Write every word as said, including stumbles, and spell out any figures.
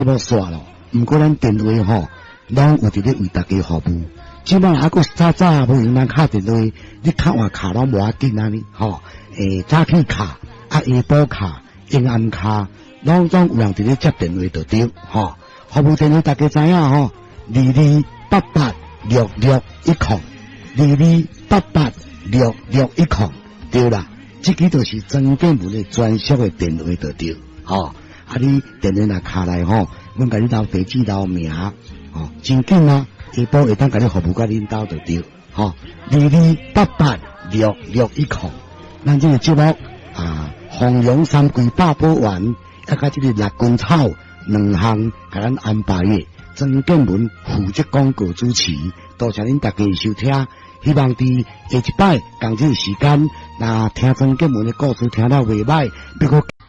无煞咯。毋过咱电话吼，拢有伫咧为大家服务。即摆还佫早早无用咱敲电话，你敲换卡拢无要紧啊你吼。诶，早起卡、啊下晡卡、阴暗卡，拢总有人伫咧接电话就对吼。服务电话大家知影吼，二二八八六六一零，二二八八六六一零，对啦。即个就是曾建文的专属的电话就对吼。啊，你电话若敲来吼，阮甲你留地址、留名，吼，真紧啊！下晡会当甲你服务甲恁兜就对，吼，二二八八六六一零。咱这个节目啊，弘扬三桂八宝丸，啊，甲这个六根草两项，甲咱安排的曾建文负责广告主持，多谢恁大家收听。希望伫下一摆同这个时间，那听曾建文的故事听了袂歹，别个。